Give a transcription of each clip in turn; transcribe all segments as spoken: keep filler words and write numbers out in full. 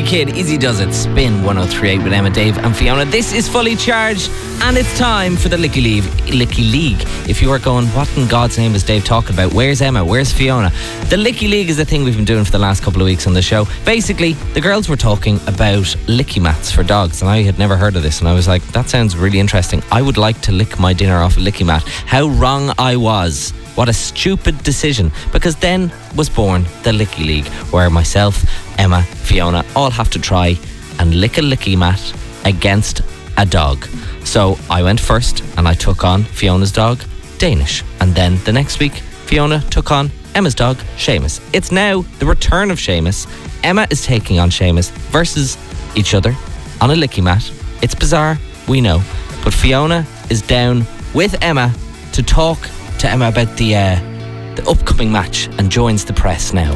Kid, Easy Does It, Spin one oh three point eight with Emma, Dave and Fiona. This is Fully Charged and it's time for the Licky League. Licky League. If you are going, what in God's name is Dave talking about? Where's Emma? Where's Fiona? The Licky League is a thing we've been doing for the last couple of weeks on the show. Basically, the girls were talking about licky mats for dogs and I had never heard of this and I was like, that sounds really interesting. I would like to lick my dinner off a licky mat. How wrong I was. What a stupid decision, because then was born the Licky League, where myself, Emma, Fiona all have to try and lick a licky mat against a dog. So I went first and I took on Fiona's dog, Danish. And then the next week, Fiona took on Emma's dog, Seamus. It's now the return of Seamus. Emma is taking on Seamus versus each other on a licky mat. It's bizarre, we know. But Fiona is down with Emma to talk to Emma about the uh, the upcoming match and joins the press now.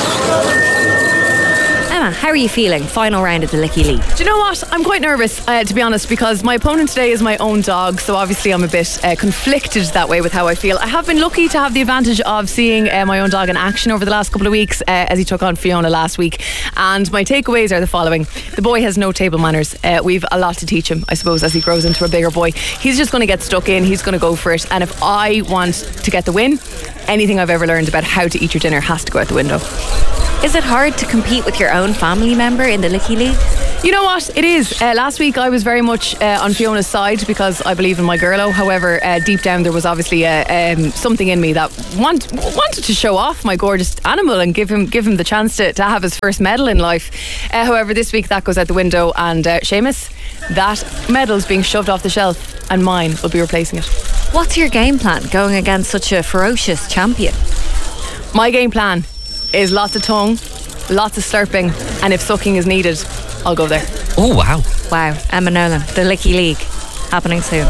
Emma, how are you feeling? Final round of the Licky League. Do you know what? I'm quite nervous, uh, to be honest, because my opponent today is my own dog, so obviously I'm a bit uh, conflicted that way with how I feel. I have been lucky to have the advantage of seeing uh, my own dog in action over the last couple of weeks uh, as he took on Fiona last week, and my takeaways are the following. The boy has no table manners. Uh, we've a lot to teach him, I suppose, as he grows into a bigger boy. He's just going to get stuck in, he's going to go for it, and if I want to get the win, anything I've ever learned about how to eat your dinner has to go out the window. Is it hard to compete with your own family member in the Licky League? You know what? It is. Uh, last week I was very much uh, on Fiona's side because I believe in my girlo. However, uh, deep down there was obviously uh, um, something in me that want, wanted to show off my gorgeous animal and give him give him the chance to, to have his first medal in life. Uh, however, this week that goes out the window, and uh, Seamus, that medal's being shoved off the shelf and mine will be replacing it. What's your game plan going against such a ferocious champion? My game plan is lots of tongue, lots of slurping, and if sucking is needed, I'll go there. Oh, wow. Wow. Emma Nolan, the Licky League, happening soon.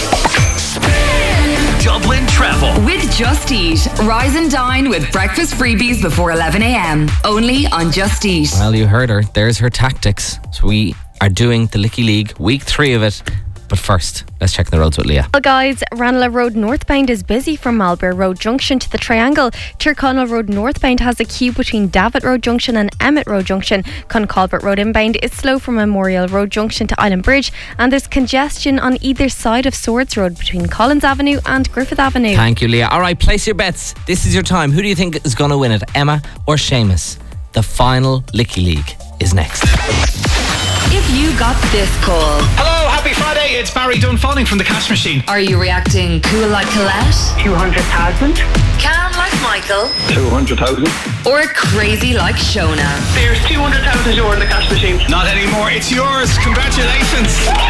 Dublin Travel with Just Eat. Rise and dine with breakfast freebies before eleven a.m. Only on Just Eat. Well, you heard her. There's her tactics. So we are doing the Licky League, week three of it. But first, let's check the roads with Leah. Well, guys, Ranelagh Road northbound is busy from Marlborough Road Junction to the Triangle. Tyrconnell Road northbound has a queue between Davitt Road Junction and Emmett Road Junction. Concolbert Road inbound is slow from Memorial Road Junction to Island Bridge, and there's congestion on either side of Swords Road between Collins Avenue and Griffith Avenue. Thank you, Leah. All right, place your bets. This is your time. Who do you think is going to win it, Emma or Seamus? The final Licky League is next. If you got this call. Hello, happy Friday. It's Barry Dunfanning from the Cash Machine. Are you reacting cool like Colette? two hundred thousand. Calm like Michael? two hundred thousand. Or crazy like Shona? There's two hundred thousand euro in the Cash Machine. Not anymore. It's yours. Congratulations.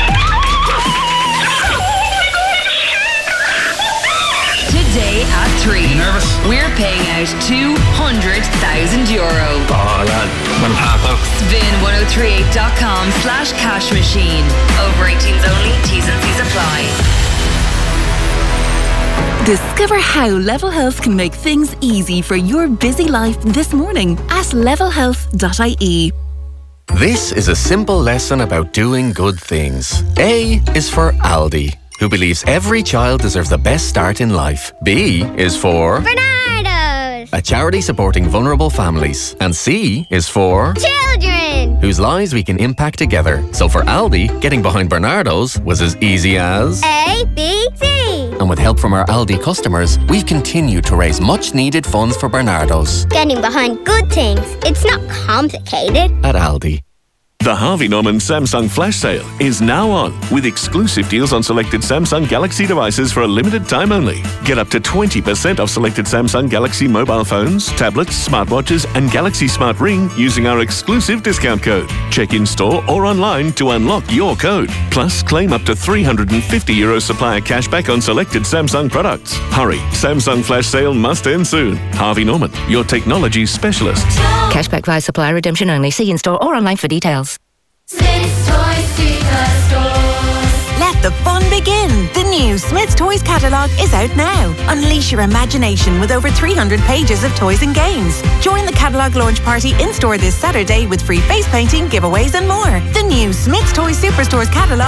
Today at three. You nervous? We're paying out two hundred thousand euro. Oh, lad. I'm half out. Spin ten thirty-eight dot com slash cash machine. Over eighteens only. T's and C's apply. Discover how Level Health can make things easy for your busy life this morning at level health dot I E. This is a simple lesson about doing good things. A is for Aldi, who believes every child deserves the best start in life. B is for Bernardo's, a charity supporting vulnerable families. And C is for children, whose lives we can impact together. So for Aldi, getting behind Bernardo's was as easy as A, B, C. And with help from our Aldi customers, we've continued to raise much needed funds for Bernardo's. Getting behind good things. It's not complicated. At Aldi. The Harvey Norman Samsung Flash Sale is now on, with exclusive deals on selected Samsung Galaxy devices for a limited time only. Get up to twenty percent off selected Samsung Galaxy mobile phones, tablets, smartwatches and Galaxy Smart Ring using our exclusive discount code. Check in store or online to unlock your code. Plus, claim up to three hundred fifty euro supplier cashback on selected Samsung products. Hurry, Samsung Flash Sale must end soon. Harvey Norman, your technology specialists. Cashback via supplier redemption only. See in store or online for details. Smith's Toys Superstores. Let the fun begin. The new Smith's Toys catalogue is out now. Unleash your imagination with over three hundred pages of toys and games. Join the catalogue launch party in store this Saturday with free face painting, giveaways and more. The new Smith's Toys Superstores catalogue